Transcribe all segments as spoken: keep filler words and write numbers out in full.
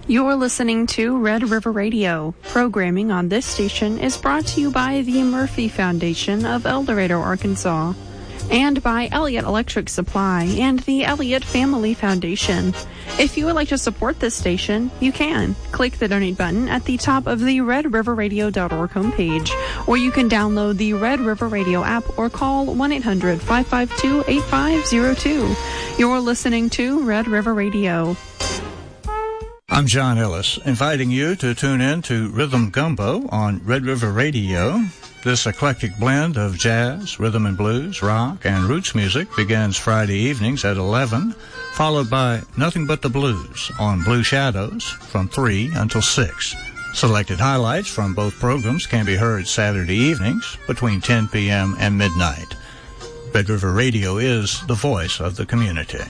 You're listening to Red River Radio. Programming on this station is brought to you by the Murphy Foundation of El Dorado, Arkansas, and by Elliott Electric Supply and the Elliott Family Foundation. If you would like to support this station, you can. Click the donate button at the top of the red river radio dot org homepage, or you can download the Red River Radio app or call one eight hundred, five five two, eight five zero two. You're listening to Red River Radio. I'm John Ellis, inviting you to tune in to Rhythm Gumbo on Red River Radio. This eclectic blend of jazz, rhythm and blues, rock, and roots music begins Friday evenings at eleven, followed by Nothing But the Blues on Blue Shadows from three until six. Selected highlights from both programs can be heard Saturday evenings between ten p.m. and midnight. Red River Radio is the voice of the community.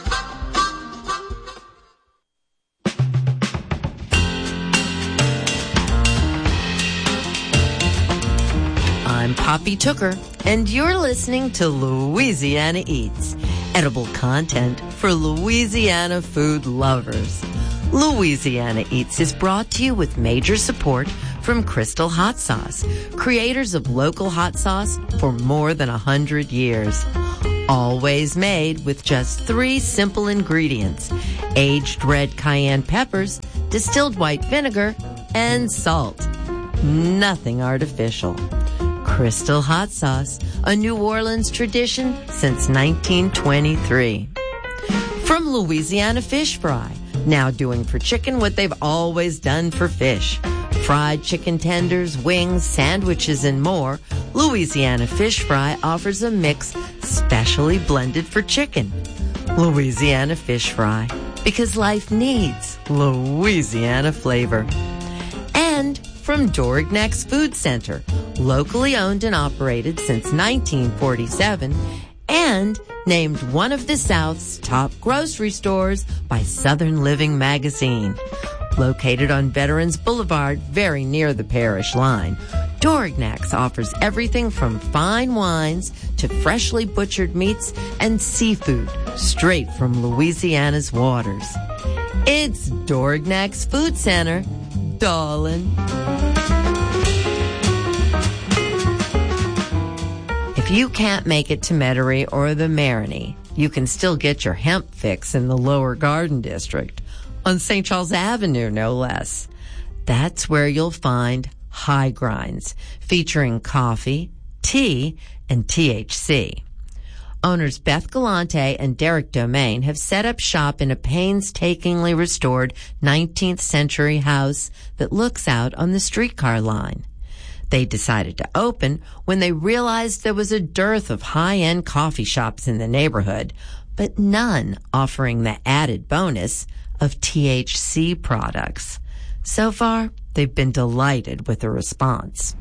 I'm Poppy Tooker, and you're listening to Louisiana Eats, edible content for Louisiana food lovers. Louisiana Eats is brought to you with major support from Crystal Hot Sauce, creators of local hot sauce for more than a hundred years. Always made with just three simple ingredients: aged red cayenne peppers, distilled white vinegar, and salt. Nothing artificial. Crystal Hot Sauce, a New Orleans tradition since nineteen twenty-three. From Louisiana Fish Fry, now doing for chicken what they've always done for fish. Fried chicken tenders, wings, sandwiches, and more, Louisiana Fish Fry offers a mix specially blended for chicken. Louisiana Fish Fry, because life needs Louisiana flavor. And from Dorignax Food Center, locally owned and operated since nineteen forty-seven, and named one of the South's top grocery stores by Southern Living magazine. Located on Veterans Boulevard, very near the parish line, Dorignax offers everything from fine wines to freshly butchered meats and seafood straight from Louisiana's waters. It's Dorignax Food Center, darling. If you can't make it to Metairie or the Marigny, you can still get your hemp fix in the Lower Garden District, on Saint Charles Avenue, no less. That's where you'll find High Grinds, featuring coffee, tea, and T H C. Owners Beth Galante and Derek Domain have set up shop in a painstakingly restored nineteenth century house that looks out on the streetcar line. They decided to open when they realized there was a dearth of high-end coffee shops in the neighborhood, but none offering the added bonus of T H C products. So far, they've been delighted with the response.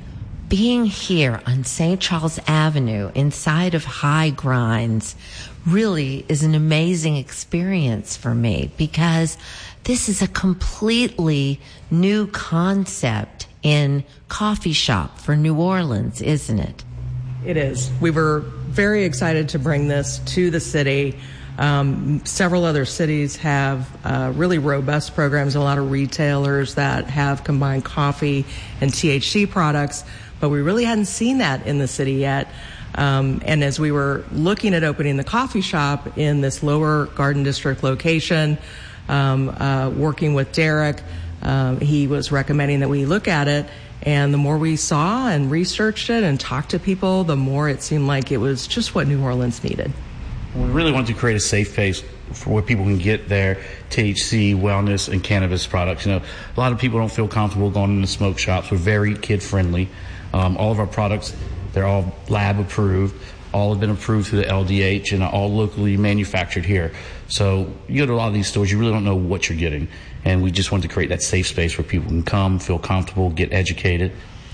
Being here on Saint Charles Avenue inside of High Grinds really is an amazing experience for me, because this is a completely new concept in coffee shop for New Orleans, isn't it? It is. We were very excited to bring this to the city. Um, several other cities have uh, really robust programs, a lot of retailers that have combined coffee and T H C products, but we really hadn't seen that in the city yet. Um, and as we were looking at opening the coffee shop in this Lower Garden District location, um, uh, working with Derek, um, he was recommending that we look at it. And the more we saw and researched it and talked to people, the more it seemed like it was just what New Orleans needed. We really want to create a safe place for where people can get their T H C, wellness, and cannabis products. You know, a lot of people don't feel comfortable going into smoke shops. We're very kid-friendly. Um, all of our products, they're all lab approved. All have been approved through the L D H and are all locally manufactured here. So you go to a lot of these stores, you really don't know what you're getting. And we just want to create that safe space where people can come, feel comfortable, get educated.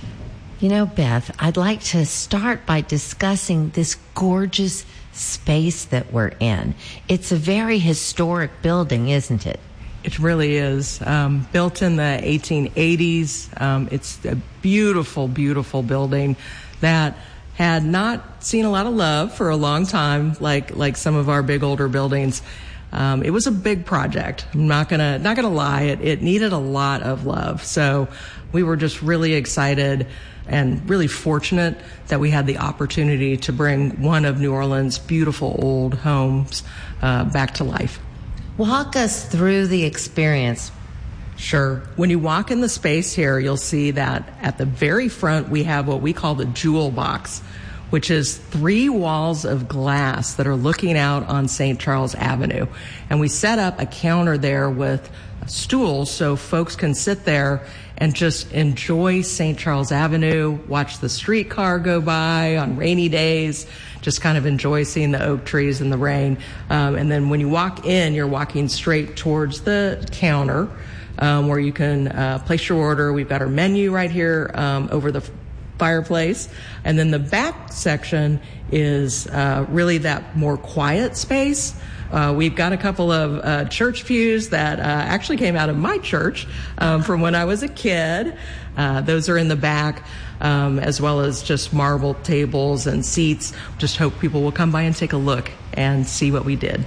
You know, Beth, I'd like to start by discussing this gorgeous space that we're in. It's a very historic building, isn't it? It really is. Um, built in the eighteen eighties. Um, it's a beautiful, beautiful building that had not seen a lot of love for a long time, like like some of our big older buildings. Um, it was a big project. I'm not gonna not gonna lie. It, it needed a lot of love. So we were just really excited and really fortunate that we had the opportunity to bring one of New Orleans' beautiful old homes uh, back to life. Walk us through the experience. Sure. When you walk in the space here, you'll see that at the very front we have what we call the jewel box, which is three walls of glass that are looking out on Saint Charles Avenue. And we set up a counter there with stools so folks can sit there and just enjoy Saint Charles Avenue, watch the streetcar go by on rainy days, just kind of enjoy seeing the oak trees in the rain. Um, and then when you walk in, you're walking straight towards the counter um, where you can uh, place your order. We've got our menu right here um, over the fireplace. And then the back section is uh, really that more quiet space. Uh, we've got a couple of uh, church pews that uh, actually came out of my church um, from when I was a kid. Uh, those are in the back, um, as well as just marble tables and seats. Just hope people will come by and take a look and see what we did.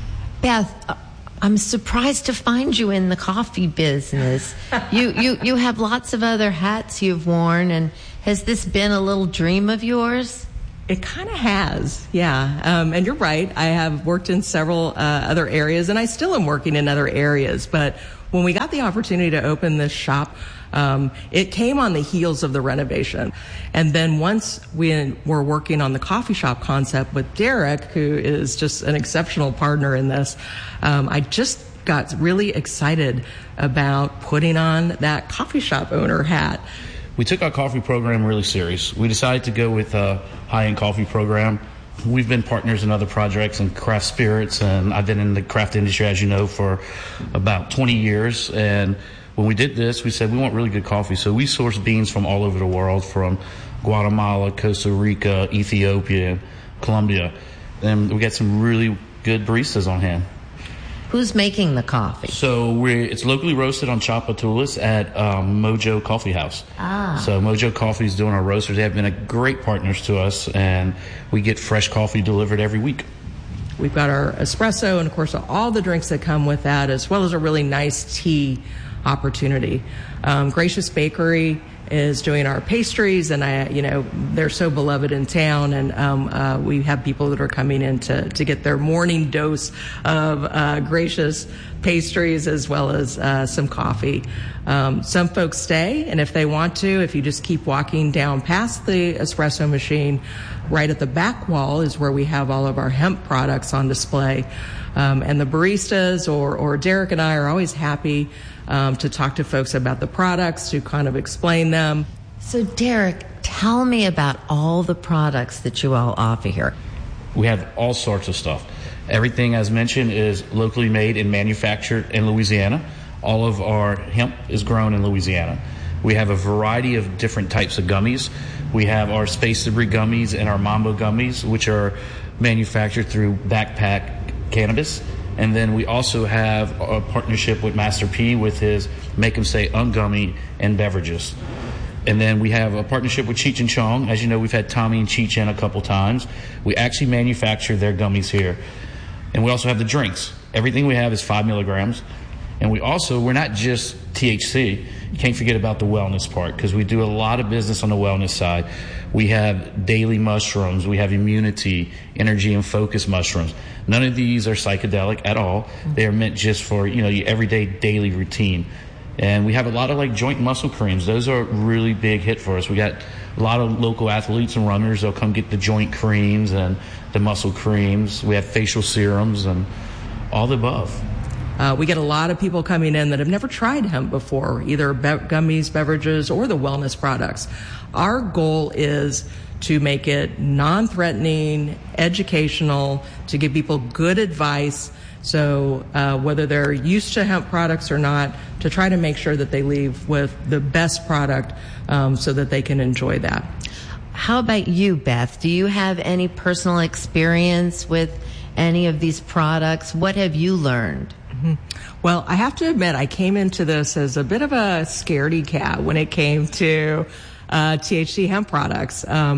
Beth, I'm surprised to find you in the coffee business. you, you, you have lots of other hats you've worn, and has this been a little dream of yours? It kind of has, yeah. Um, and you're right. I have worked in several uh, other areas, and I still am working in other areas. But when we got the opportunity to open this shop, um, it came on the heels of the renovation. And then once we were working on the coffee shop concept with Derek, who is just an exceptional partner in this, um, I just got really excited about putting on that coffee shop owner hat. We took our coffee program really serious. We decided to go with a high-end coffee program. We've been partners in other projects and craft spirits, and I've been in the craft industry, as you know, for about twenty years. And when we did this, we said we want really good coffee. So we sourced beans from all over the world, from Guatemala, Costa Rica, Ethiopia, Colombia. And we got some really good baristas on hand. Who's making the coffee? So we're, it's locally roasted on Chapatulas at um, Mojo Coffee House. Ah. So Mojo Coffee is doing our roasters. They have been a great partners to us, and we get fresh coffee delivered every week. We've got our espresso and, of course, all the drinks that come with that, as well as a really nice tea opportunity. Um, Gracious Bakery is doing our pastries, and I, you know, they're so beloved in town, and um, uh, we have people that are coming in to, to get their morning dose of uh, Gracious pastries as well as uh, some coffee. Um, some folks stay, and if they want to, if you just keep walking down past the espresso machine, right at the back wall is where we have all of our hemp products on display. Um, and the baristas or, or Derek and I are always happy um, to talk to folks about the products, to kind of explain them. So, Derek, tell me about all the products that you all offer here. We have all sorts of stuff. Everything, as mentioned, is locally made and manufactured in Louisiana. All of our hemp is grown in Louisiana. We have a variety of different types of gummies. We have our Space Debris gummies and our Mambo gummies, which are manufactured through Backpack Cannabis. And then we also have a partnership with Master P with his Make 'em Say Ungummy and beverages. And then we have a partnership with Cheech and Chong. As you know, we've had Tommy and Cheech in a couple times. We actually manufacture their gummies here. And we also have the drinks. Everything we have is five milligrams. And we also, we're not just T H C. You can't forget about the wellness part, because we do a lot of business on the wellness side. We have daily mushrooms. We have immunity, energy, and focus mushrooms. None of these are psychedelic at all. They are meant just for, you know, your everyday daily routine. And we have a lot of like joint muscle creams. Those are a really big hit for us. We got a lot of local athletes and runners. They'll come get the joint creams and the muscle creams. We have facial serums and all the above. Uh, we get a lot of people coming in that have never tried hemp before, either be- gummies, beverages, or the wellness products. Our goal is to make it non-threatening, educational, to give people good advice. So uh, whether they're used to hemp products or not, to try to make sure that they leave with the best product um, so that they can enjoy that. How about you, Beth? Do you have any personal experience with any of these products? What have you learned? Mm-hmm. Well, I have to admit, I came into this as a bit of a scaredy cat when it came to uh, T H C hemp products. Um,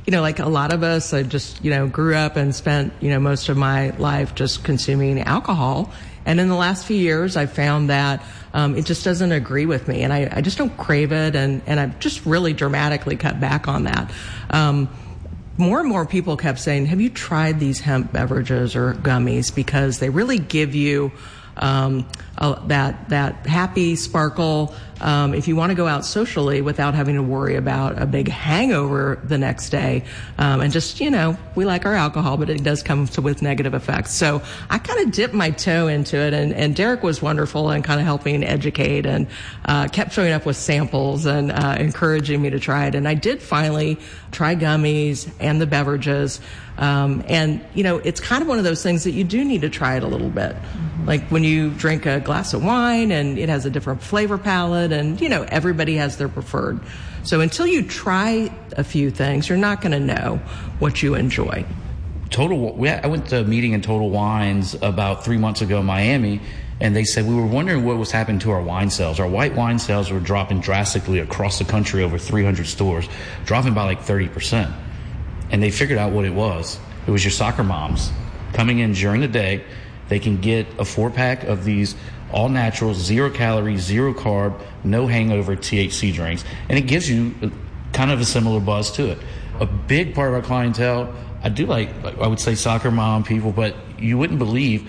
you know, like a lot of us, I just, you know, grew up and spent, you know, most of my life just consuming alcohol. And in the last few years, I found that um, it just doesn't agree with me, and I, I just don't crave it, and, and I've just really dramatically cut back on that. Um, more and more people kept saying, have you tried these hemp beverages or gummies? Because they really give you um, uh, that that happy sparkle um, if you want to go out socially without having to worry about a big hangover the next day. Um, and just, you know, we like our alcohol, but it does come to, with negative effects. So I kind of dipped my toe into it, and, and Derek was wonderful and kind of helping educate, and uh, kept showing up with samples and uh, encouraging me to try it. And I did finally try gummies and the beverages. Um, and, you know, it's kind of one of those things that you do need to try it a little bit. Mm-hmm. Like when you drink a glass of wine and it has a different flavor palette, and, you know, everybody has their preferred. So until you try a few things, you're not going to know what you enjoy. Total, we had, I went to a meeting in Total Wines about three months ago in Miami, and they said we were wondering what was happening to our wine sales. Our white wine sales were dropping drastically across the country, over three hundred stores, dropping by like thirty percent. And they figured out what it was. It was your soccer moms coming in during the day. They can get a four-pack of these all-natural, zero-calorie, zero-carb, no hangover T H C drinks. And it gives you kind of a similar buzz to it. A big part of our clientele, I do like, I would say soccer mom people, but you wouldn't believe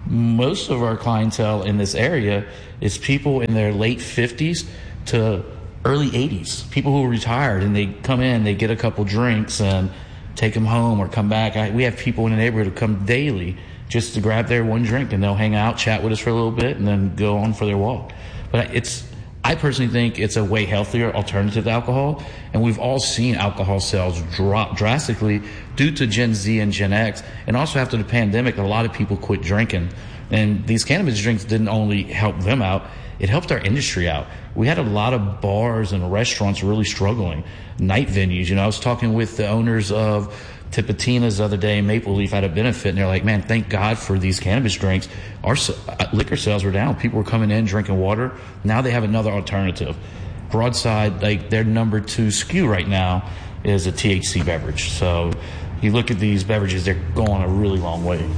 most of our clientele in this area is people in their late fifties to early eighties, people who are retired, and they come in, they get a couple drinks and take them home or come back. I, we have people in the neighborhood who come daily just to grab their one drink, and they'll hang out, chat with us for a little bit, and then go on for their walk. But it's, I personally think it's a way healthier alternative to alcohol, and we've all seen alcohol sales drop drastically due to Gen Z and Gen X, and also after the pandemic, a lot of people quit drinking. And these cannabis drinks didn't only help them out, it helped our industry out. We had a lot of bars and restaurants really struggling, night venues. You know, I was talking with the owners of Tipitina's the other day, Maple Leaf, at a benefit, and they're like, man, thank God for these cannabis drinks. Our liquor sales were down. People were coming in, drinking water. Now they have another alternative. Broadside, like their number two S K U right now is a T H C beverage. So you look at these beverages, they're going a really long way.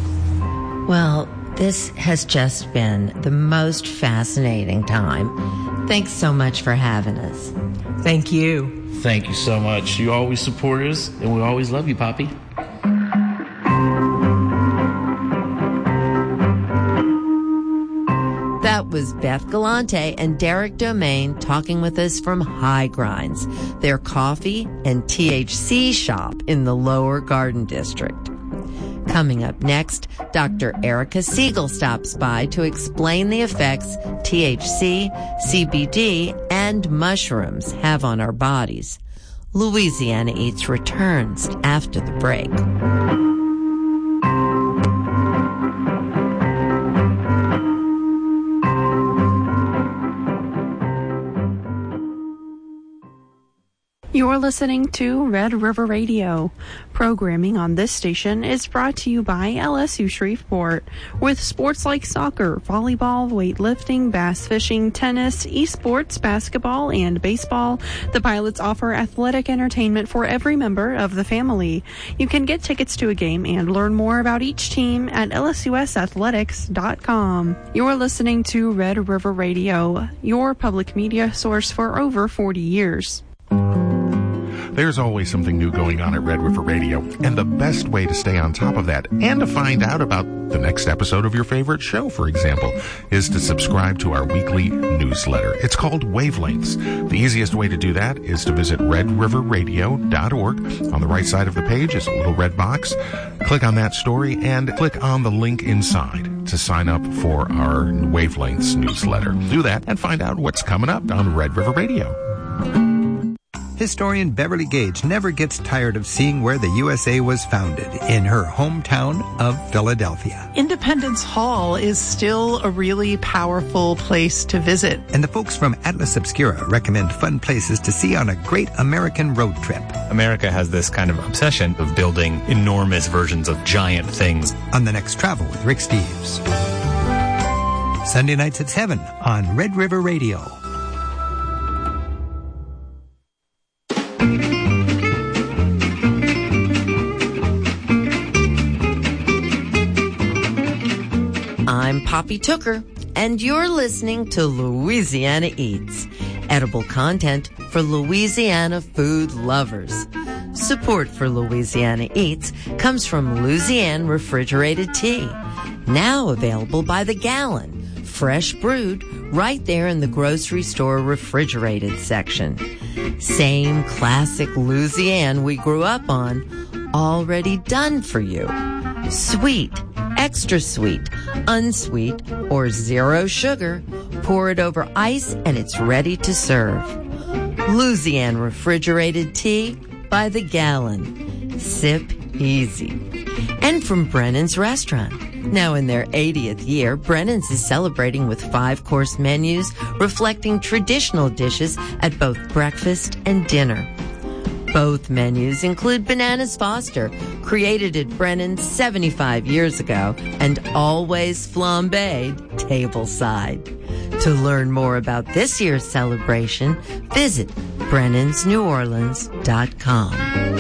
Well, this has just been the most fascinating time. Thanks so much for having us. Thank you. Thank you so much. You always support us, and we always love you, Poppy. That was Beth Galante and Derek Domain talking with us from High Grinds, their coffee and T H C shop in the Lower Garden District. Coming up next, Doctor Erica Siegel stops by to explain the effects T H C, C B D, and mushrooms have on our bodies. Louisiana Eats returns after the break. You're listening to Red River Radio. Programming on this station is brought to you by L S U Shreveport. With sports like soccer, volleyball, weightlifting, bass fishing, tennis, esports, basketball, and baseball, the Pilots offer athletic entertainment for every member of the family. You can get tickets to a game and learn more about each team at L S U S athletics dot com. You're listening to Red River Radio, your public media source for over forty years. There's always something new going on at Red River Radio, and the best way to stay on top of that and to find out about the next episode of your favorite show, for example, is to subscribe to our weekly newsletter. It's called Wavelengths. The easiest way to do that is to visit red river radio dot org. On the right side of the page is a little red box. Click on that story and click on the link inside to sign up for our Wavelengths newsletter. Do that and find out what's coming up on Red River Radio. Historian Beverly Gage never gets tired of seeing where the U S A was founded, in her hometown of Philadelphia. Independence Hall is still a really powerful place to visit. And the folks from Atlas Obscura recommend fun places to see on a great American road trip. America has this kind of obsession of building enormous versions of giant things. On the next Travel with Rick Steves. Sunday nights at seven on Red River Radio. I'm Poppy Tooker, and you're listening to Louisiana Eats, edible content for Louisiana food lovers. Support for Louisiana Eats comes from Louisiana Refrigerated Tea, now available by the gallon, fresh brewed right there in the grocery store refrigerated section. Same classic Louisiana we grew up on, already done for you. Sweet, extra sweet, unsweet, or zero sugar. Pour it over ice and it's ready to serve. Louisiana Refrigerated Tea by the gallon. Sip easy. And from Brennan's Restaurant. Now in their eightieth year, Brennan's is celebrating with five-course menus reflecting traditional dishes at both breakfast and dinner. Both menus include Bananas Foster, created at Brennan's seventy-five years ago, and always flambéed tableside. To learn more about this year's celebration, visit brennans new orleans dot com.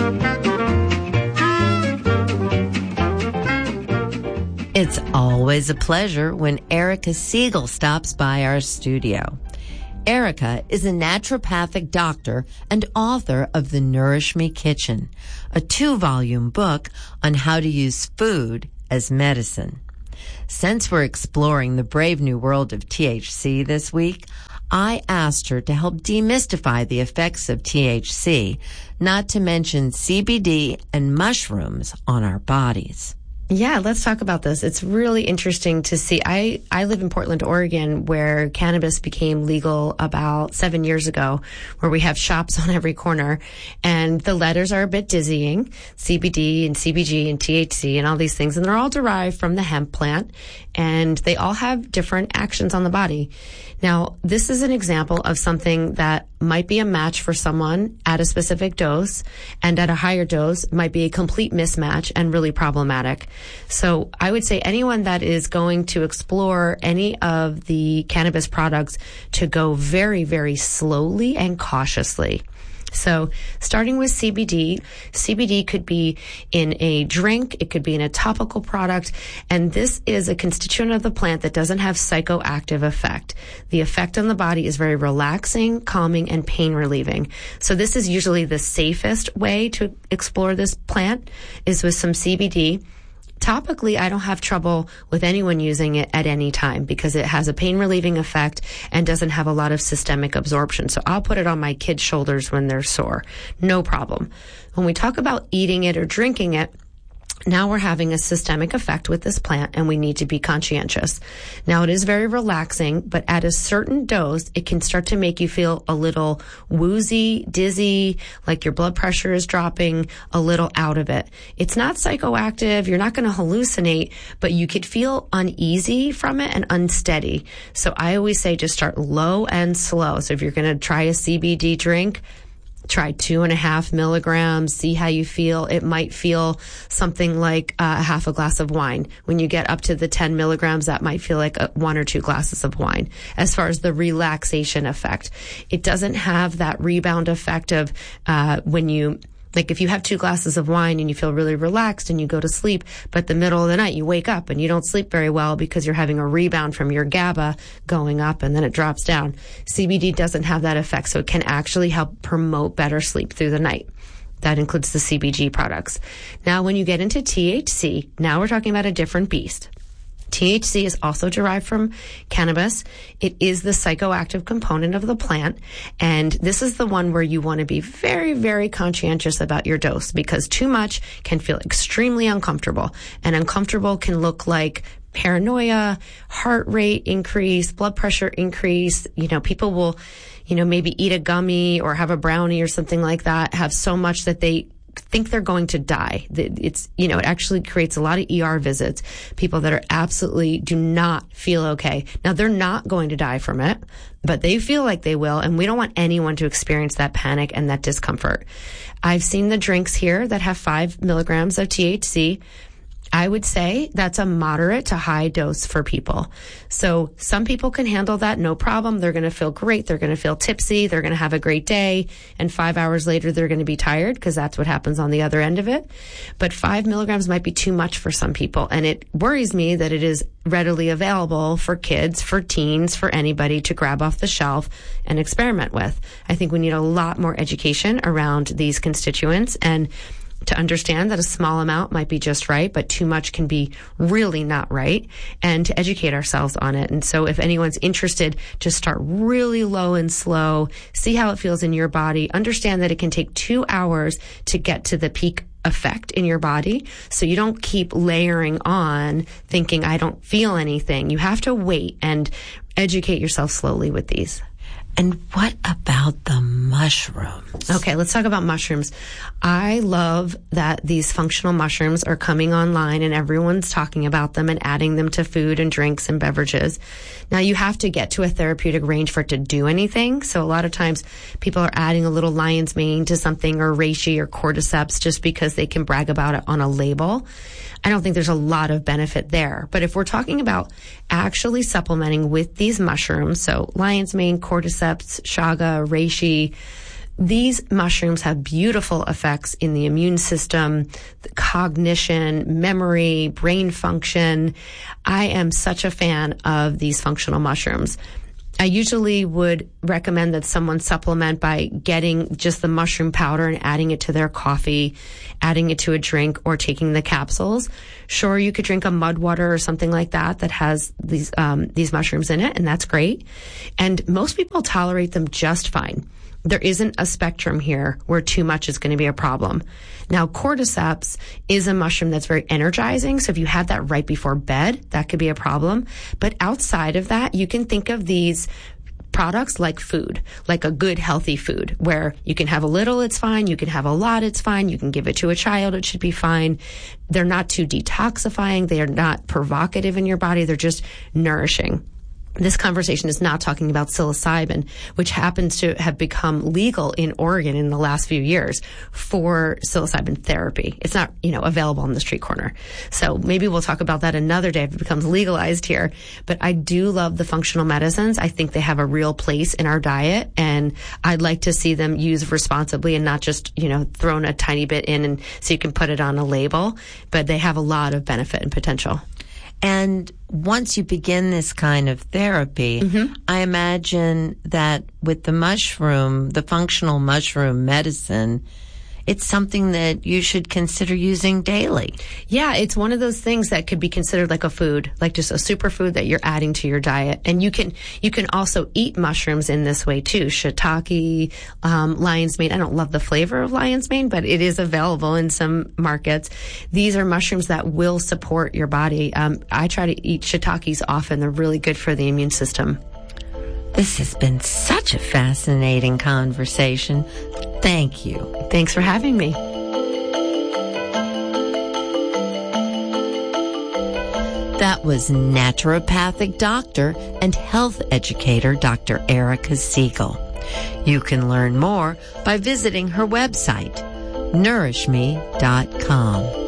It's always a pleasure when Erica Siegel stops by our studio. Erica is a naturopathic doctor and author of The Nourish Me Kitchen, a two-volume book on how to use food as medicine. Since we're exploring the brave new world of T H C this week, I asked her to help demystify the effects of T H C, not to mention C B D and mushrooms on our bodies. Yeah, let's talk about this. It's really interesting to see. I, I live in Portland, Oregon, where cannabis became legal about seven years ago, where we have shops on every corner. And the letters are a bit dizzying, C B D and C B G and T H C and all these things. And they're all derived from the hemp plant. And they all have different actions on the body. Now, this is an example of something that might be a match for someone at a specific dose, and at a higher dose might be a complete mismatch and really problematic. So I would say anyone that is going to explore any of the cannabis products to go very, very slowly and cautiously. So starting with C B D, C B D could be in a drink, it could be in a topical product, and this is a constituent of the plant that doesn't have psychoactive effect. The effect on the body is very relaxing, calming, and pain relieving. So this is usually the safest way to explore this plant, is with some C B D. Topically, I don't have trouble with anyone using it at any time because it has a pain relieving effect and doesn't have a lot of systemic absorption. So I'll put it on my kids' shoulders when they're sore. No problem. When we talk about eating it or drinking it, now we're having a systemic effect with this plant, and we need to be conscientious. Now, it is very relaxing, but at a certain dose, it can start to make you feel a little woozy, dizzy, like your blood pressure is dropping, a little out of it. It's not psychoactive. You're not going to hallucinate, but you could feel uneasy from it and unsteady. So I always say just start low and slow. So if you're going to try a C B D drink, try two and a half milligrams, see how you feel. It might feel something like uh, a half a glass of wine. When you get up to the ten milligrams, that might feel like a, one or two glasses of wine. As far as the relaxation effect, it doesn't have that rebound effect of uh, when you... Like if you have two glasses of wine and you feel really relaxed and you go to sleep, but the middle of the night you wake up and you don't sleep very well because you're having a rebound from your GABA going up and then it drops down. C B D doesn't have that effect, so it can actually help promote better sleep through the night. That includes the C B G products. Now, when you get into T H C, now we're talking about a different beast. T H C is also derived from cannabis. It is the psychoactive component of the plant. And this is the one where you want to be very, very conscientious about your dose, because too much can feel extremely uncomfortable. And uncomfortable can look like paranoia, heart rate increase, blood pressure increase. You know, people will, you know, maybe eat a gummy or have a brownie or something like that, have so much that they think they're going to die. It's, you know, it actually creates a lot of E R visits. People that are absolutely do not feel okay. Now, they're not going to die from it, but they feel like they will. And we don't want anyone to experience that panic and that discomfort. I've seen the drinks here that have five milligrams of T H C. I would say that's a moderate to high dose for people. So some people can handle that, no problem. They're going to feel great. They're going to feel tipsy. They're going to have a great day. And five hours later, they're going to be tired because that's what happens on the other end of it. But five milligrams might be too much for some people. And it worries me that it is readily available for kids, for teens, for anybody to grab off the shelf and experiment with. I think we need a lot more education around these constituents and to understand that a small amount might be just right, but too much can be really not right, and to educate ourselves on it. And so if anyone's interested, just start really low and slow, see how it feels in your body, understand that it can take two hours to get to the peak effect in your body. So you don't keep layering on thinking, I don't feel anything. You have to wait and educate yourself slowly with these. And what about the mushrooms? Okay, let's talk about mushrooms. I love that these functional mushrooms are coming online and everyone's talking about them and adding them to food and drinks and beverages. Now, you have to get to a therapeutic range for it to do anything. So a lot of times people are adding a little lion's mane to something or reishi or cordyceps just because they can brag about it on a label. I don't think there's a lot of benefit there. But if we're talking about actually supplementing with these mushrooms, so lion's mane, cordyceps, chaga, reishi, these mushrooms have beautiful effects in the immune system, cognition, memory, brain function. I am such a fan of these functional mushrooms. I usually would recommend that someone supplement by getting just the mushroom powder and adding it to their coffee, adding it to a drink, or taking the capsules. Sure, you could drink a mud water or something like that that has these um, these mushrooms in it, and that's great. And most people tolerate them just fine. There isn't a spectrum here where too much is going to be a problem. Now, cordyceps is a mushroom that's very energizing. So if you have that right before bed, that could be a problem. But outside of that, you can think of these products like food, like a good, healthy food, where you can have a little, it's fine. You can have a lot, it's fine. You can give it to a child, it should be fine. They're not too detoxifying. They are not provocative in your body. They're just nourishing. This conversation is not talking about psilocybin, which happens to have become legal in Oregon in the last few years for psilocybin therapy. It's not, you know, available on the street corner. So maybe we'll talk about that another day if it becomes legalized here. But I do love the functional medicines. I think they have a real place in our diet, and I'd like to see them used responsibly and not just, you know, thrown a tiny bit in and so you can put it on a label. But they have a lot of benefit and potential. And once you begin this kind of therapy, mm-hmm. I imagine that with the mushroom, the functional mushroom medicine, it's something that you should consider using daily. Yeah, it's one of those things that could be considered like a food, like just a superfood that you're adding to your diet. And you can you can also eat mushrooms in this way too. Shiitake, um, lion's mane. I don't love the flavor of lion's mane, but it is available in some markets. These are mushrooms that will support your body. Um, I try to eat shiitakes often. They're really good for the immune system. This has been such a fascinating conversation. Thank you. Thanks for having me. That was naturopathic doctor and health educator Doctor Erica Siegel. You can learn more by visiting her website, nourish me dot com.